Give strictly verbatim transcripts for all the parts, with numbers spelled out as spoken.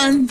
Afganistán.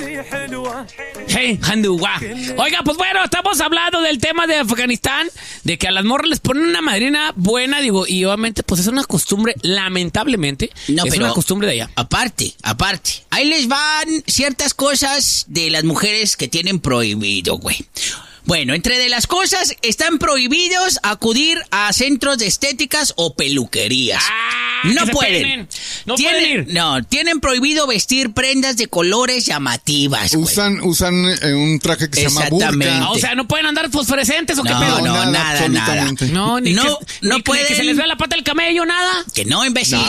Hey, Handugua. Oiga, pues bueno, estamos hablando del tema de Afganistán, de que a las morras les ponen una madrina buena, digo, y obviamente pues es una costumbre, lamentablemente, No, es pero una costumbre de allá. Aparte, aparte. Ahí les van ciertas cosas de las mujeres que tienen prohibido, güey. Bueno, entre de las cosas, están prohibidos acudir a centros de estéticas o peluquerías. Ah, no que se pueden. peinen. No tienen, pueden ir. No, tienen prohibido vestir prendas de colores llamativas, güey. Usan, usan eh, un traje que se llama Exactamente. burka. Ah, o sea, ¿no pueden andar fosforescentes o qué No, pedo? no, nada, nada, absolutamente. nada. No, ni, No, que, no ni que- pueden- ni que se les vea la pata del camello, nada. Que no, imbécil.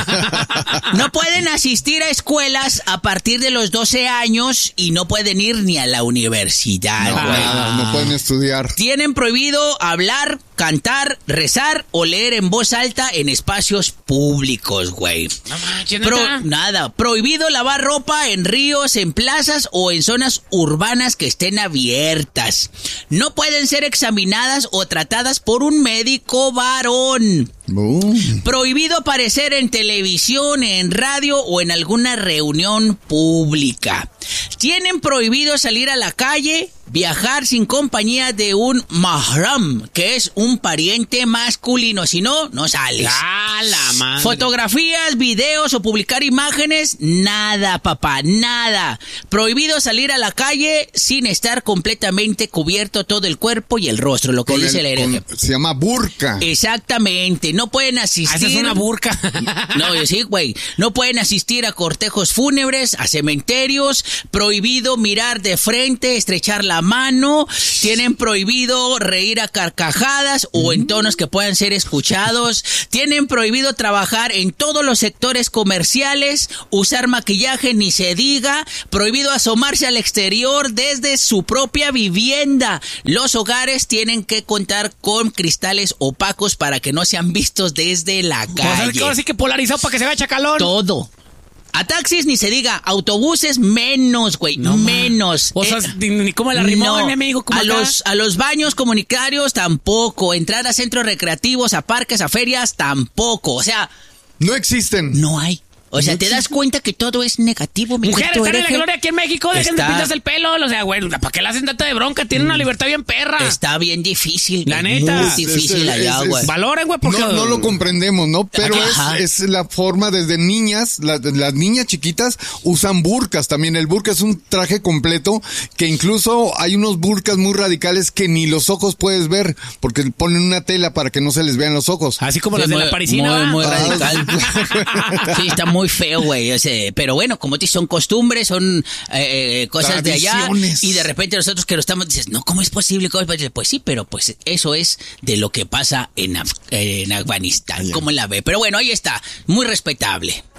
Nada. No pueden asistir a escuelas a partir de los doce años y no pueden ir ni a la universidad, No, güey. nada, no pueden estudiar. Tienen prohibido hablar, cantar, rezar o leer en voz alta en espacios públicos, güey. No manches, Pro- ¿neta? nada. Prohibido lavar ropa en ríos, en plazas o en zonas urbanas que estén abiertas. No pueden ser examinadas o tratadas por un médico varón. Uh. Prohibido aparecer en televisión, en radio o en alguna reunión pública. Tienen prohibido salir a la calle, viajar sin compañía de un mahram, que es un pariente masculino. Si no, no sales. ¡Ah, la madre! Fotografías, videos o publicar imágenes, nada, papá, nada. Prohibido salir a la calle sin estar completamente cubierto todo el cuerpo y el rostro, lo que Con dice el- el hereje. con- se llama burka. Exactamente, no pueden Ah, asistir. esa es una burca. No, yo sí, güey. No pueden asistir a cortejos fúnebres, a cementerios. Prohibido mirar de frente, estrechar la mano. Tienen prohibido reír a carcajadas o en tonos que puedan ser escuchados. Tienen prohibido trabajar en todos los sectores comerciales. Usar maquillaje ni se diga. Prohibido asomarse al exterior desde su propia vivienda. Los hogares tienen que contar con cristales opacos para que no sean vistos desde la Pues es calle. que ahora sí que polarizado para que se vea chacalón. Todo. A taxis ni se diga, autobuses menos, güey, No, ma. menos. O sea, Eh, ni, ni cómo la rimó, no. mi amigo, como a acá. los a los baños comunitarios tampoco, entrar a centros recreativos, a parques, a ferias tampoco. O sea, No existen. no hay. O sea, No ¿te das cuenta que todo es negativo, mi Mujeres querido están en la hereje? gloria aquí en México, dejen de Está- pintarse el pelo. O sea, güey, ¿para qué le hacen tanta de bronca? Tienen una libertad bien perra. Está bien difícil, La güey, neta. muy Es- difícil es- allá, es- güey. Valoren, güey, porque... No, no lo comprendemos, ¿no? Pero Ajá. es, es la forma desde niñas, la- las niñas chiquitas usan burkas también. El burka es un traje completo que incluso hay unos burkas muy radicales que ni los ojos puedes ver porque ponen una tela para que no se les vean los ojos. Así como Sí, las de muy- la parisina, Muy, ¿va? muy Ah, radical. Sí, está muy feo, güey. ese, Pero bueno, como te son costumbres, son eh, eh, cosas de allá. Tradiciones. Y de repente nosotros que lo estamos, dices, no, ¿cómo es posible? ¿Cómo es posible? Pues sí, pero pues eso es de lo que pasa en, Af- en Afganistán. ¿Cómo la ve? Pero bueno, ahí está. Muy respetable.